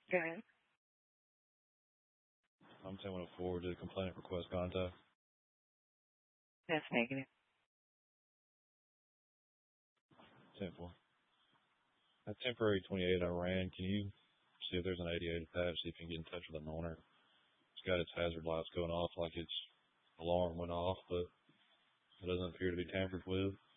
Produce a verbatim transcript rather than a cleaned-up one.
Go ahead. I'm ten one oh four. Did a complaint request contact? That's negative. ten four. At temporary twenty-eight I ran, can you see if there's an eighty-eight attached, see if you can get in touch with an owner? It's got its hazard lights going off like its alarm went off, but it doesn't appear to be tampered with.